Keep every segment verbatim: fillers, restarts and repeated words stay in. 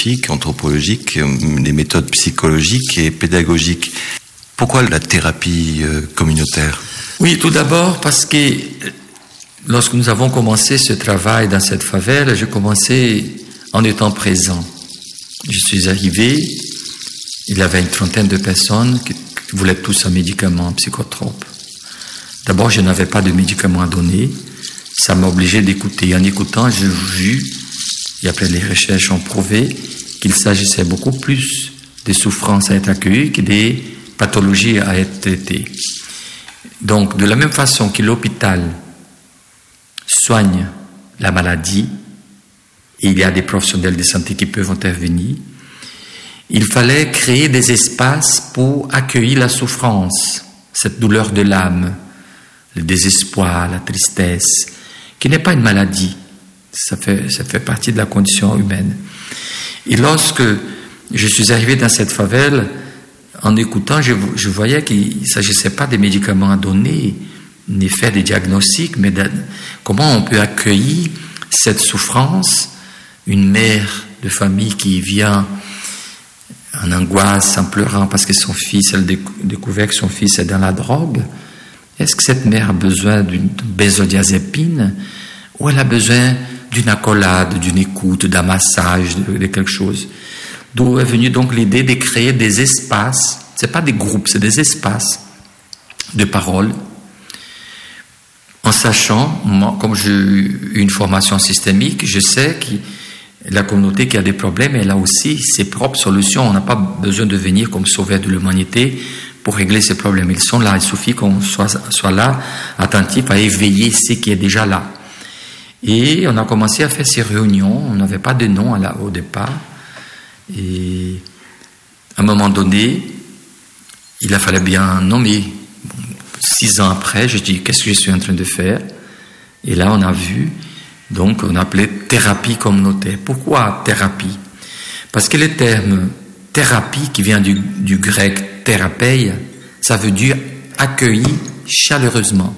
scientifiques, anthropologiques, des méthodes psychologiques et pédagogiques. Pourquoi la thérapie communautaire ? Oui, tout d'abord parce que lorsque nous avons commencé ce travail dans cette favela, j'ai commencé en étant présent. Je suis arrivé, il y avait une trentaine de personnes qui voulaient tous un médicament psychotrope. D'abord, je n'avais pas de médicament à donner. Ça m'a obligé d'écouter. En écoutant, j'ai vu, et après les recherches ont prouvé, qu'il s'agissait beaucoup plus des souffrances à être accueillies que des pathologies à être traitées. Donc, de la même façon que l'hôpital soigne la maladie, et il y a des professionnels de santé qui peuvent intervenir, il fallait créer des espaces pour accueillir la souffrance, cette douleur de l'âme, le désespoir, la tristesse, qui n'est pas une maladie, ça fait, ça fait partie de la condition humaine. Et lorsque je suis arrivé dans cette favela, en écoutant, je, je voyais qu'il ne s'agissait pas des médicaments à donner, ni faire des diagnostics, mais de, comment on peut accueillir cette souffrance, une mère de famille qui vient en angoisse, en pleurant parce que son fils, elle a découvert que son fils est dans la drogue. Est-ce que cette mère a besoin d'une benzodiazépine ou elle a besoin d'une accolade, d'une écoute, d'un massage, de, de quelque chose? D'où est venue donc l'idée de créer des espaces, c'est pas des groupes, c'est des espaces de parole, en sachant, moi, comme j'ai eu une formation systémique, je sais que la communauté qui a des problèmes, elle a aussi ses propres solutions. On n'a pas besoin de venir comme sauveur de l'humanité pour régler ces problèmes. Ils sont là, il suffit qu'on soit, soit là, attentif à éveiller ce qui est déjà là. Et on a commencé à faire ces réunions, on n'avait pas de nom à la, au départ. Et à un moment donné, il a fallu bien nommer. Bon, six ans après, je dis, qu'est-ce que je suis en train de faire? Et là, on a vu, donc on appelait thérapie communautaire. Pourquoi thérapie? Parce que le terme thérapie, qui vient du, du grec thérapei, ça veut dire accueillir chaleureusement.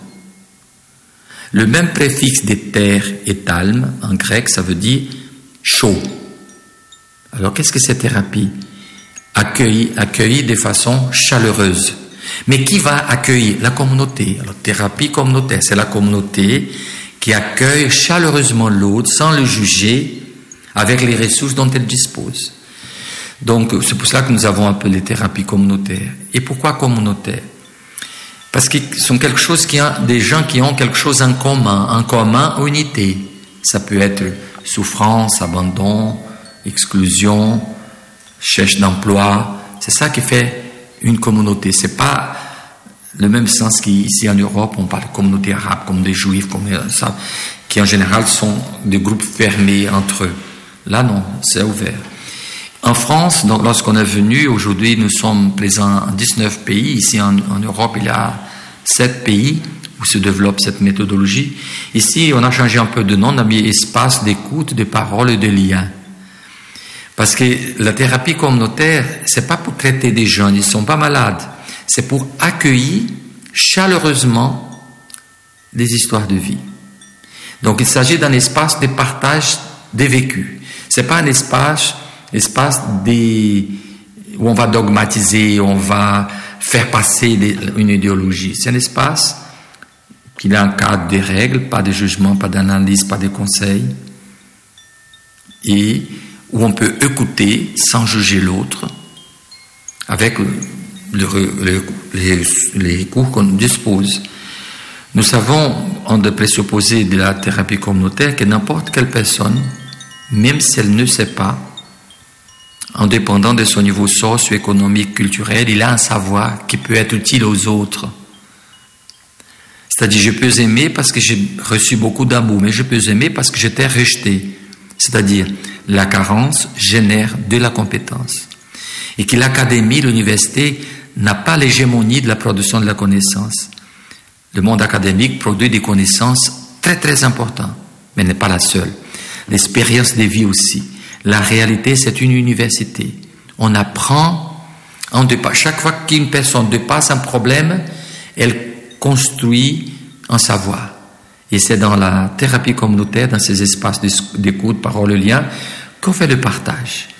Le même préfixe des terres et talme, en grec, ça veut dire chaud. Alors, qu'est-ce que c'est thérapie? Accueillir, accueillir de façon chaleureuse. Mais qui va accueillir? La communauté. Alors, thérapie communautaire, c'est la communauté qui accueille chaleureusement l'autre sans le juger avec les ressources dont elle dispose. Donc, c'est pour cela que nous avons appelé thérapie communautaire. Et pourquoi communautaire? Parce que ce sont quelque chose qui a des gens qui ont quelque chose en commun, en commun, unité. Ça peut être souffrance, abandon, exclusion, cherche d'emploi. C'est ça qui fait une communauté. C'est pas le même sens qu'ici en Europe, on parle de communauté arabe, comme des juifs, comme ça, qui en général sont des groupes fermés entre eux. Là, non, c'est ouvert. En France, donc, lorsqu'on est venu, aujourd'hui, nous sommes présents en dix-neuf pays. Ici, en, en Europe, il y a sept pays où se développe cette méthodologie. Ici, on a changé un peu de nom, on a mis espace d'écoute, de parole et de lien. Parce que la thérapie communautaire, c'est pas pour traiter des gens, ils sont pas malades. C'est pour accueillir chaleureusement des histoires de vie. Donc, il s'agit d'un espace de partage des vécus. C'est pas un espace, espace des, où on va dogmatiser, on va faire passer des, une idéologie. C'est un espace qui a un cadre des règles, pas de jugement, pas d'analyse, pas de conseils. Et où on peut écouter sans juger l'autre, avec le, le, les, les cours qu'on dispose. Nous savons, en de présupposé de la thérapie communautaire, que n'importe quelle personne, même si elle ne sait pas, en dépendant de son niveau socio-économique, culturel, il a un savoir qui peut être utile aux autres. C'est-à-dire, je peux aimer parce que j'ai reçu beaucoup d'amour, mais je peux aimer parce que j'étais rejeté. C'est-à-dire, la carence génère de la compétence. Et que l'académie, l'université, n'a pas l'hégémonie de la production de la connaissance. Le monde académique produit des connaissances très très importantes, mais n'est pas la seule. L'expérience de vie aussi. La réalité, c'est une université. On apprend, en dépasse. Chaque fois qu'une personne dépasse un problème, elle construit un savoir. Et c'est dans la thérapie communautaire, dans ces espaces d'écoute, parole, lien, qu'on fait le partage.